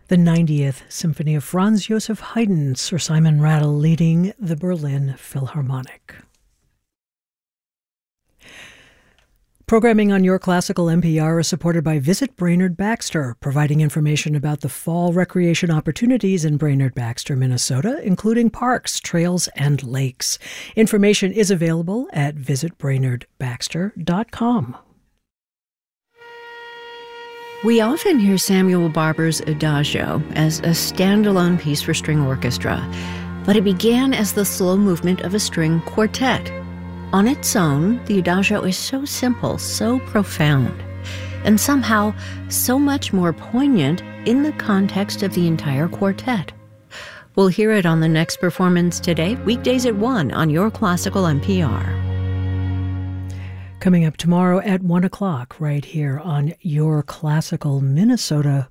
The 90th Symphony of Franz Joseph Haydn, Sir Simon Rattle leading the Berlin Philharmonic. Programming on Your Classical NPR is supported by Visit Brainerd Baxter, providing information about the fall recreation opportunities in Brainerd Baxter, Minnesota, including parks, trails, and lakes. Information is available at visitbrainerdbaxter.com. We often hear Samuel Barber's Adagio as a standalone piece for string orchestra, but it began as the slow movement of a string quartet. On its own, the Adagio is so simple, so profound, and somehow so much more poignant in the context of the entire quartet. We'll hear it on the next performance today, weekdays at 1 on Your Classical NPR. Coming up tomorrow at 1 o'clock right here on Your Classical Minnesota